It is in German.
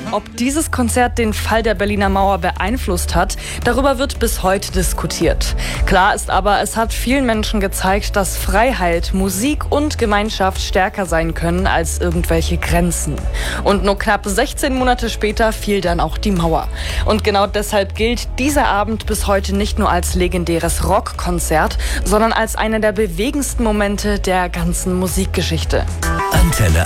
Ob dieses Konzert den Fall der Berliner Mauer beeinflusst hat, darüber wird bis heute diskutiert. Klar ist aber, es hat vielen Menschen gezeigt, dass Freiheit, Musik und Gemeinschaft stärker sein können als irgendwelche Grenzen. Und nur knapp 16 Monate später fiel dann auch die Mauer. Und genau deshalb gilt dieser Abend bis heute nicht nur als legendäres Rockkonzert, sondern als einer der bewegendsten Momente der ganzen Musikgeschichte. Antenne